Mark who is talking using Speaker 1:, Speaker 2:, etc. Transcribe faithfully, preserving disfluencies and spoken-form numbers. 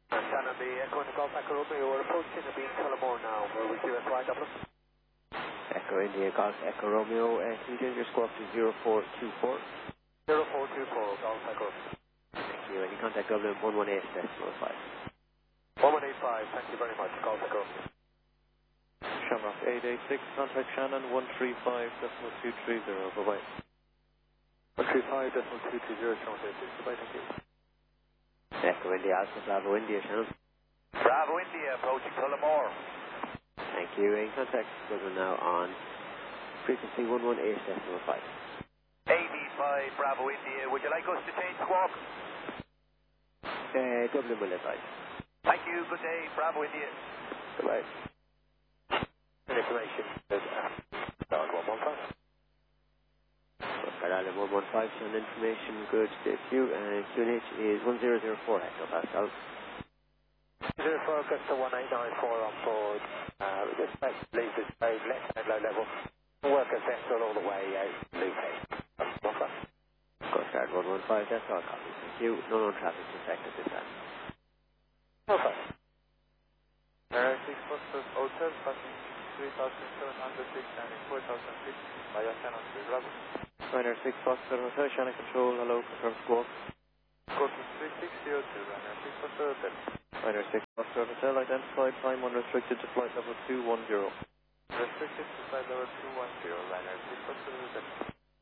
Speaker 1: And Shannon, the Echo and the Golf Echo Romeo, we're approaching the beam Tullamore now. Will we do S Y Dublin?
Speaker 2: Echo India, Golf Echo Romeo, uh, can you change your score to zero four two four?
Speaker 1: zero four two four, Golf Echo.
Speaker 2: Thank you, and you contact Dublin one one eight decimal five.
Speaker 1: one one eight five, thank you very much, Golf Echo.
Speaker 3: Shamrock eight eight six, contact Shannon one three five decimal two three zero, bye bye.
Speaker 1: one three five decimal two two zero, Shamrock eight six, bye bye, thank you.
Speaker 2: Echo India, Alpha Bravo India, Shannon.
Speaker 1: Bravo India, approaching Tullamore.
Speaker 2: Thank you, and contact Dublin now on frequency one one eight decimal five.
Speaker 1: eighty-five, Bravo India, would you like us to change squawk?
Speaker 2: Uh, Dublin will advise.
Speaker 1: Thank you, good day, Bravo India.
Speaker 2: Goodbye.
Speaker 1: Information is uh, one one five.
Speaker 2: Oscar Island one one five, Shannon information, good day to you, and Q N H is one zero zero four hectopascal.
Speaker 1: zero four, gets to one eight nine four on board. Uh, we expect leave this very left and low level. Worker central all the way out, Luke Hay.
Speaker 2: Coast Guard one one five, that's all copies. Thank you. No known traffic detected this time.
Speaker 1: Okay.
Speaker 3: Air six Foster Hotel, passing three thousand seven hundred six and four thousand six via Shannon to Bravo. Ryanair six Foster Hotel, Shannon Control, hello, confirm squawk. Code three six zero two, Ryanair six Foster Hotel. Ryanair six Foster Hotel, identified, time unrestricted to flight level two one zero. Restricted to flight level two one zero, Ryanair six Foster Hotel.